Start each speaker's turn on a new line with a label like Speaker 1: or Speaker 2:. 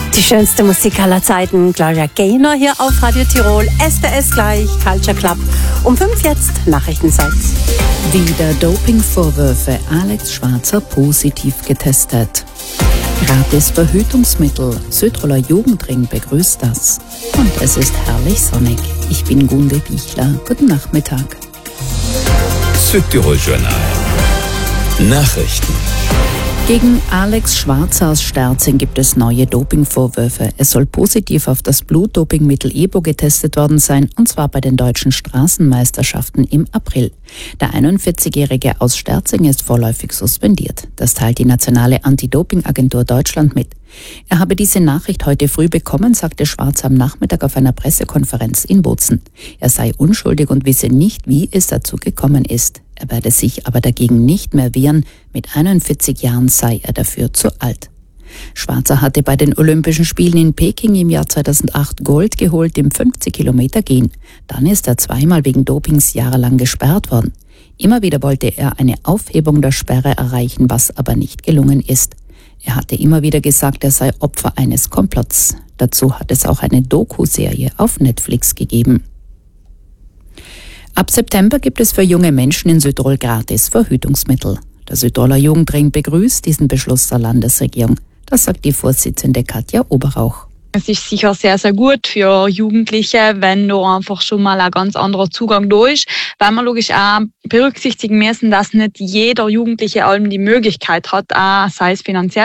Speaker 1: Die schönste Musik aller Zeiten, Gloria Gaynor hier auf Radio Tirol, SBS gleich, Culture Club. Um 5 jetzt, Nachrichtenzeit.
Speaker 2: Wieder Dopingvorwürfe, Alex Schwarzer positiv getestet. Gratis Verhütungsmittel, Südtiroler Jugendring begrüßt das. Und es ist herrlich sonnig. Ich bin Gunde Bichler, guten Nachmittag.
Speaker 3: Südtirol Journal. Nachrichten.
Speaker 2: Gegen Alex Schwarzer aus Sterzing gibt es neue Dopingvorwürfe. Es soll positiv auf das Blutdopingmittel EPO getestet worden sein, und zwar bei den deutschen Straßenmeisterschaften im April. Der 41-Jährige aus Sterzing ist vorläufig suspendiert. Das teilt die nationale Anti-Doping-Agentur Deutschland mit. Er habe diese Nachricht heute früh bekommen, sagte Schwarzer am Nachmittag auf einer Pressekonferenz in Bozen. Er sei unschuldig und wisse nicht, wie es dazu gekommen ist. Er werde sich aber dagegen nicht mehr wehren. Mit 41 Jahren sei er dafür zu alt. Schwarzer hatte bei den Olympischen Spielen in Peking im Jahr 2008 Gold geholt im 50 Kilometer Gehen. Dann ist er zweimal wegen Dopings jahrelang gesperrt worden. Immer wieder wollte er eine Aufhebung der Sperre erreichen, was aber nicht gelungen ist. Er hatte immer wieder gesagt, er sei Opfer eines Komplotts. Dazu hat es auch eine Doku-Serie auf Netflix gegeben. Ab September gibt es für junge Menschen in Südtirol gratis Verhütungsmittel. Der Südtiroler Jugendring begrüßt diesen Beschluss der Landesregierung. Das sagt die Vorsitzende Katja Oberauch.
Speaker 4: Es ist sicher sehr, sehr gut für Jugendliche, wenn da einfach schon mal ein ganz anderer Zugang da ist, weil wir logisch auch berücksichtigen müssen, dass nicht jeder Jugendliche allem die Möglichkeit hat, auch sei es finanziell